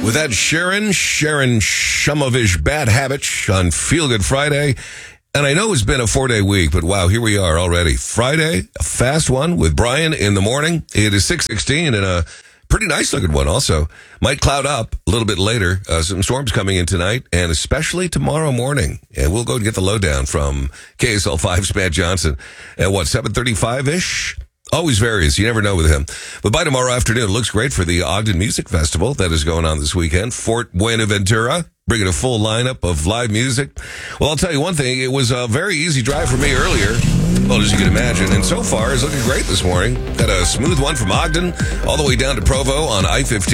With that, Sharon Shumovich, Bad Habits on Feel Good Friday. And I know it's been a 4-day week, but wow, here we are already. Friday, a fast one with Brian in the morning. It is 6:16 and a pretty nice looking one also. Might cloud up a little bit later. Some storms coming in tonight and especially tomorrow morning. And we'll go and get the lowdown from KSL 5's Matt Johnson at 7:35-ish? Always varies. You never know with him. But by tomorrow afternoon, it looks great for the Ogden Music Festival that is going on this weekend. Fort Buenaventura, bringing a full lineup of live music. Well, I'll tell you one thing. It was a very easy drive for me earlier. Well, as you can imagine. And so far, it's looking great this morning. Got a smooth one from Ogden all the way down to Provo on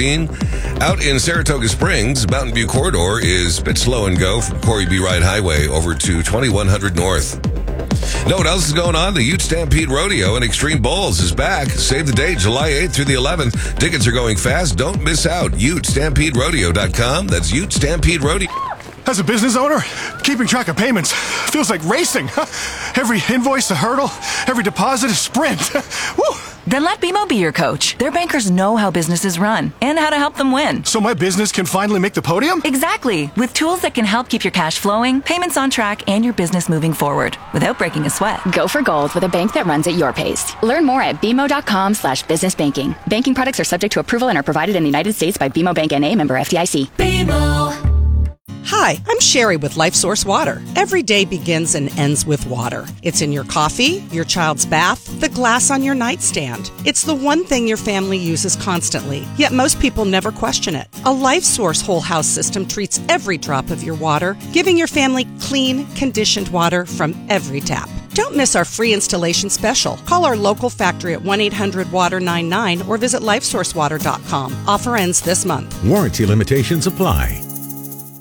I-15. Out in Saratoga Springs, Mountain View Corridor is a bit slow and go from Corey B. Wright Highway over to 2100 North. Know what else is going on? The Ute Stampede Rodeo and Extreme Bowls is back. Save the date, July 8th through the 11th. Tickets are going fast. Don't miss out. UteStampedeRodeo.com. That's Ute Stampede Rodeo. As a business owner, keeping track of payments feels like racing. Every invoice a hurdle, every deposit a sprint. Woo! Then let BMO be your coach. Their bankers know how businesses run and how to help them win. So my business can finally make the podium? Exactly. With tools that can help keep your cash flowing, payments on track, and your business moving forward without breaking a sweat. Go for gold with a bank that runs at your pace. Learn more at bmo.com/businessbanking. Banking products are subject to approval and are provided in the United States by BMO Bank N.A., member FDIC. BMO. Hi, I'm Sherry with LifeSource Water. Every day begins and ends with water. It's in your coffee, your child's bath, the glass on your nightstand. It's the one thing your family uses constantly, yet most people never question it. A LifeSource whole house system treats every drop of your water, giving your family clean, conditioned water from every tap. Don't miss our free installation special. Call our local factory at 1-800-WATER-99 or visit lifesourcewater.com. Offer ends this month. Warranty limitations apply.